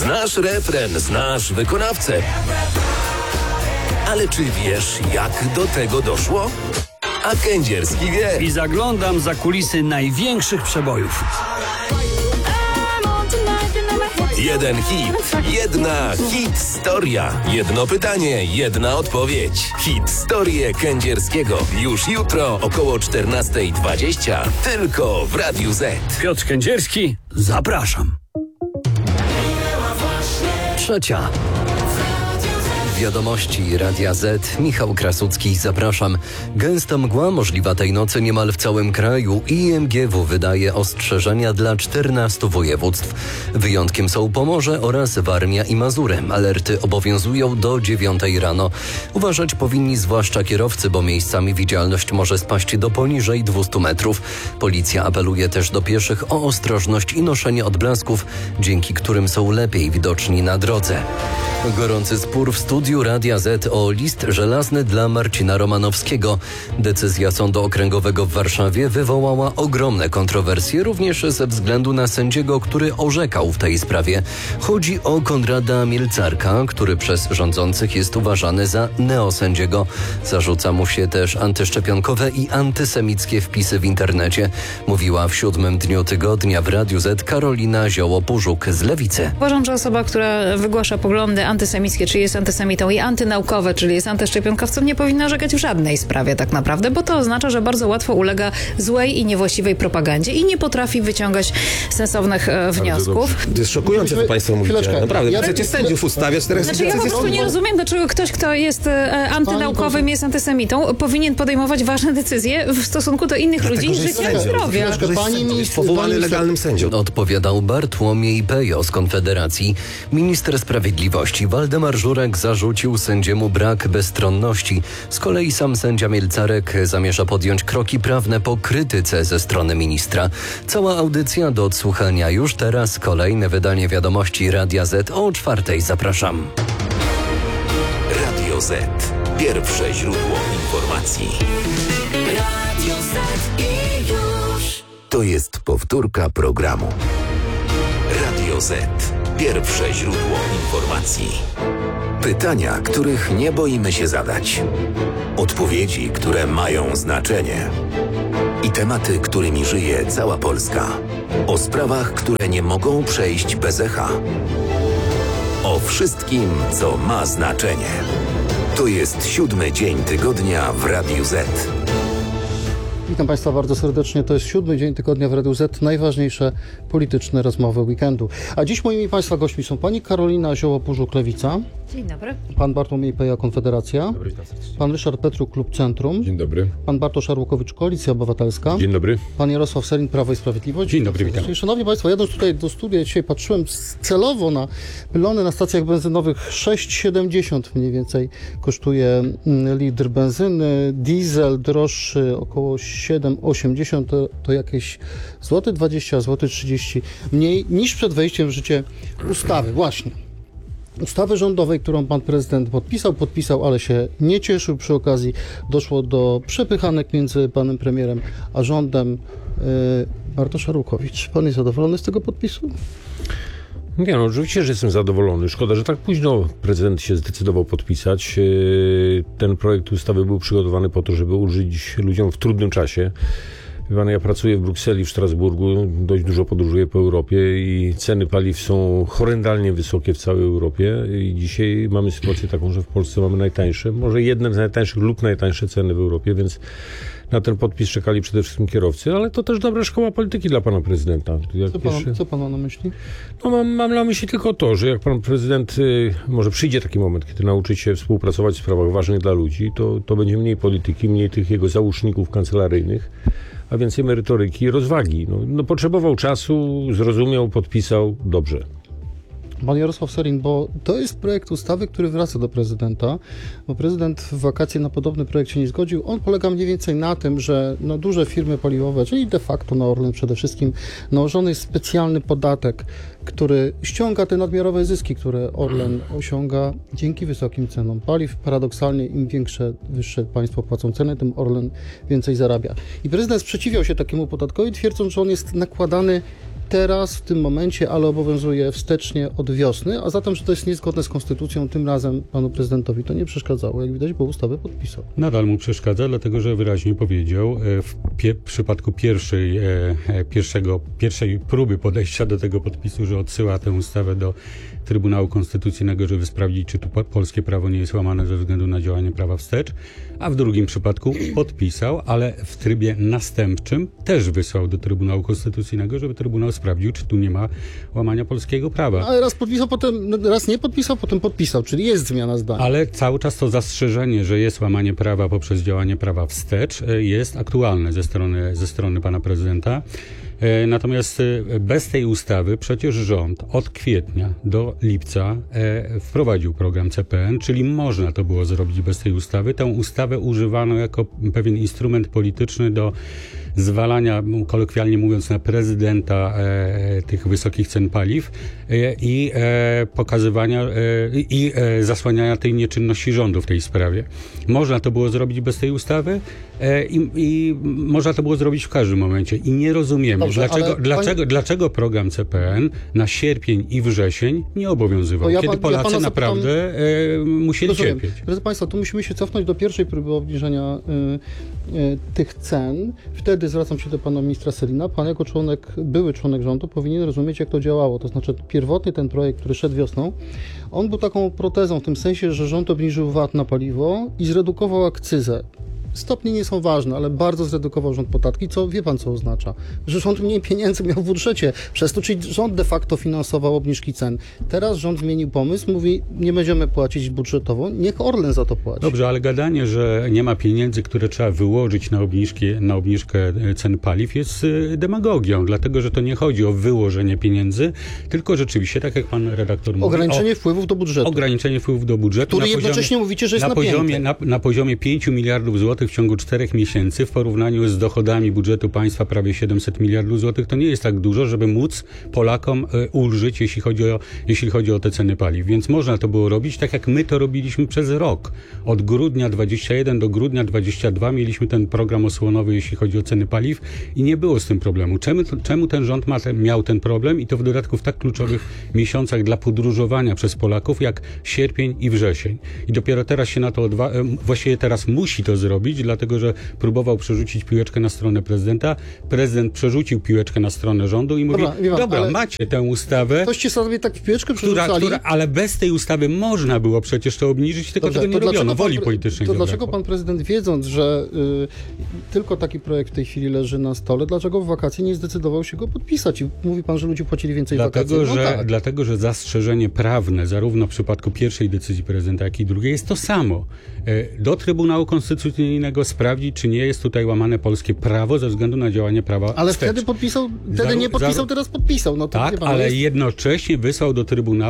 Znasz refren, znasz wykonawcę. Ale czy wiesz, jak do tego doszło? A Kędzierski wie. I zaglądam za kulisy największych przebojów. Jeden hit, jedna historia. Jedno pytanie, jedna odpowiedź. Historię Kędzierskiego. Już jutro około 14:20. Tylko w Radiu Z. Piotr Kędzierski, zapraszam. 3. Wiadomości Radia Z. Michał Krasucki, zapraszam. Gęsta mgła możliwa tej nocy niemal w całym kraju. IMGW wydaje ostrzeżenia dla 14 województw. Wyjątkiem są Pomorze oraz Warmia i Mazury. Alerty obowiązują do 9 rano. Uważać powinni zwłaszcza kierowcy, bo miejscami widzialność może spaść do poniżej 200 metrów. Policja apeluje też do pieszych o ostrożność i noszenie odblasków, dzięki którym są lepiej widoczni na drodze. Gorący spór w studiu Radia Z o list żelazny dla Marcina Romanowskiego. Decyzja Sądu Okręgowego w Warszawie wywołała ogromne kontrowersje, również ze względu na sędziego, który orzekał w tej sprawie. Chodzi o Konrada Mielcarka, który przez rządzących jest uważany za neosędziego. Zarzuca mu się też antyszczepionkowe i antysemickie wpisy w internecie. Mówiła w 7. dniu tygodnia w Radiu Z Karolina Zioło-Pużuk z Lewicy. Uważam, że osoba, która wygłasza poglądy antysemickie, czy jest antysemitą, i antynaukowe, czyli jest antyszczepionkowcą, nie powinna orzekać w żadnej sprawie tak naprawdę, bo to oznacza, że bardzo łatwo ulega złej i niewłaściwej propagandzie i nie potrafi wyciągać sensownych wniosków. To jest szokujące, co państwo mówicie. Naprawdę, chcecie sędziów ustawiać teraz. Znaczy, ja po prostu nie rozumiem, dlaczego ktoś, kto jest antynaukowym, jest antysemitą, powinien podejmować ważne decyzje w stosunku do innych ludzi, życia i zdrowia. Jest powołany legalnym sędzią. Odpowiadał Bartłomiej Pejo z Konfederacji. Minister Sprawiedliwości Waldemar Żurek zarzucił sędziemu brak bezstronności. Z kolei sam sędzia Mielcarek zamierza podjąć kroki prawne po krytyce ze strony ministra. Cała audycja do odsłuchania już teraz. Kolejne wydanie wiadomości Radia Z o 4:00. Zapraszam. Radio Z. Pierwsze źródło informacji. Radio Z i już. To jest powtórka programu. Radio Z. Pierwsze źródło informacji. Pytania, których nie boimy się zadać. Odpowiedzi, które mają znaczenie. I tematy, którymi żyje cała Polska. O sprawach, które nie mogą przejść bez echa. O wszystkim, co ma znaczenie. To jest 7. dzień tygodnia w Radiu Z. Witam Państwa bardzo serdecznie. To jest 7. dzień tygodnia w Radiu Z. Najważniejsze polityczne rozmowy weekendu. A dziś moimi Państwa gośćmi są pani Karolina Zioło-Pużuk, Lewica. Dzień dobry. Pan Bartłomiej Peja, Konfederacja. Dobry, pan Ryszard Petru, Klub Centrum. Dzień dobry. Pan Bartosz Arłukowicz, Koalicja Obywatelska. Dzień dobry. Pan Jarosław Sellin, Prawo i Sprawiedliwość. Dzień dobry, witam. Szanowni Państwo, jadąc tutaj do studia, dzisiaj patrzyłem celowo na pylony na stacjach benzynowych. 6,70 mniej więcej kosztuje litr benzyny. Diesel droższy około 7,80 to jakieś złoty 20, złoty 30 mniej niż przed wejściem w życie ustawy. Właśnie. Ustawy rządowej, którą pan prezydent podpisał, ale się nie cieszył. Przy okazji doszło do przepychanek między panem premierem a rządem. Bartosz Arłukowicz, pan jest zadowolony z tego podpisu? Nie, no oczywiście, że jestem zadowolony. Szkoda, że tak późno prezydent się zdecydował podpisać. Ten projekt ustawy był przygotowany po to, żeby ulżyć ludziom w trudnym czasie. Wie pan, ja pracuję w Brukseli, w Strasburgu, dość dużo podróżuję po Europie i ceny paliw są horrendalnie wysokie w całej Europie i dzisiaj mamy sytuację taką, że w Polsce mamy najtańsze, może jedne z najtańszych lub najtańsze ceny w Europie, więc na ten podpis czekali przede wszystkim kierowcy, ale to też dobra szkoła polityki dla pana prezydenta. Co pan ma na myśli? No mam na myśli tylko to, że jak pan prezydent, może przyjdzie taki moment, kiedy nauczy się współpracować w sprawach ważnych dla ludzi, to będzie mniej polityki, mniej tych jego załóżników kancelaryjnych, a więcej merytoryki i rozwagi. No potrzebował czasu, zrozumiał, podpisał, dobrze. Pan Jarosław Sellin, bo to jest projekt ustawy, który wraca do prezydenta, bo prezydent w wakacje na podobny projekt się nie zgodził. On polega mniej więcej na tym, że duże firmy paliwowe, czyli de facto na Orlen przede wszystkim, nałożony jest specjalny podatek, który ściąga te nadmiarowe zyski, które Orlen osiąga dzięki wysokim cenom paliw. Paradoksalnie im wyższe państwo płacą ceny, tym Orlen więcej zarabia. I prezydent sprzeciwiał się takiemu podatkowi, twierdząc, że on jest nakładany teraz, w tym momencie, ale obowiązuje wstecznie od wiosny, a zatem, że to jest niezgodne z konstytucją, tym razem panu prezydentowi to nie przeszkadzało, jak widać, bo ustawę podpisał. Nadal mu przeszkadza, dlatego że wyraźnie powiedział w przypadku pierwszej próby podejścia do tego podpisu, że odsyła tę ustawę do Trybunału Konstytucyjnego, żeby sprawdzić, czy tu polskie prawo nie jest łamane ze względu na działanie prawa wstecz, a w drugim przypadku podpisał, ale w trybie następczym też wysłał do Trybunału Konstytucyjnego, żeby Trybunał sprawdził, czy tu nie ma łamania polskiego prawa. Ale raz podpisał, raz nie podpisał, potem podpisał, czyli jest zmiana zdania. Ale cały czas to zastrzeżenie, że jest łamanie prawa poprzez działanie prawa wstecz, jest aktualne ze strony pana prezydenta. Natomiast bez tej ustawy przecież rząd od kwietnia do lipca wprowadził program CPN, czyli można to było zrobić bez tej ustawy. Tę ustawę używano jako pewien instrument polityczny do zwalania, kolokwialnie mówiąc, na prezydenta tych wysokich cen paliw i pokazywania i zasłaniania tej nieczynności rządu w tej sprawie. Można to było zrobić bez tej ustawy i można to było zrobić w każdym momencie. I nie rozumiemy, dobrze, dlaczego program CPN na sierpień i wrzesień nie obowiązywał, kiedy Polacy naprawdę musieli cierpieć. Drodzy Państwo, tu musimy się cofnąć do pierwszej próby obniżenia tych cen. Wtedy zwracam się do pana ministra Sellina. Pan jako były członek rządu powinien rozumieć, jak to działało. To znaczy pierwotny ten projekt, który szedł wiosną, on był taką protezą w tym sensie, że rząd obniżył VAT na paliwo i zredukował akcyzę. Stopnie nie są ważne, ale bardzo zredukował rząd podatki, co wie pan, co oznacza? Że rząd mniej pieniędzy miał w budżecie przez to, czyli rząd de facto finansował obniżki cen. Teraz rząd zmienił pomysł, mówi, nie będziemy płacić budżetowo, niech Orlen za to płaci. Dobrze, ale gadanie, że nie ma pieniędzy, które trzeba wyłożyć na obniżkę cen paliw jest demagogią, dlatego, że to nie chodzi o wyłożenie pieniędzy, tylko rzeczywiście, tak jak pan redaktor mówi, ograniczenie wpływów do budżetu. Ograniczenie wpływów do budżetu. Który jednocześnie mówicie, że jest na poziomie 5 miliardów złotych w ciągu 4 miesięcy w porównaniu z dochodami budżetu państwa prawie 700 miliardów złotych, to nie jest tak dużo, żeby móc Polakom ulżyć, jeśli chodzi o te ceny paliw. Więc można to było robić tak, jak my to robiliśmy przez rok. Od grudnia 21 do grudnia 22 mieliśmy ten program osłonowy, jeśli chodzi o ceny paliw i nie było z tym problemu. Czemu ten rząd miał ten problem i to w dodatku w tak kluczowych miesiącach dla podróżowania przez Polaków, jak sierpień i wrzesień. I dopiero teraz się na to właściwie teraz musi to zrobić, dlatego, że próbował przerzucić piłeczkę na stronę prezydenta. Prezydent przerzucił piłeczkę na stronę rządu i mówi, dobra, macie tę ustawę. Toście sobie tak piłeczkę przerzucali. Ale bez tej ustawy można było przecież to obniżyć, tylko tego nie robiono, woli politycznej. To dlaczego pan prezydent, wiedząc, że tylko taki projekt w tej chwili leży na stole, dlaczego w wakacje nie zdecydował się go podpisać? I mówi pan, że ludzie płacili więcej wakacji. Dlatego, że zastrzeżenie prawne, zarówno w przypadku pierwszej decyzji prezydenta, jak i drugiej, jest to samo. Do Trybunału Konstytucyjnego sprawdzić, czy nie jest tutaj łamane polskie prawo ze względu na działanie prawa ale wstecz. wtedy nie podpisał, teraz podpisał. No to tak, ale jednocześnie wysłał do Trybunału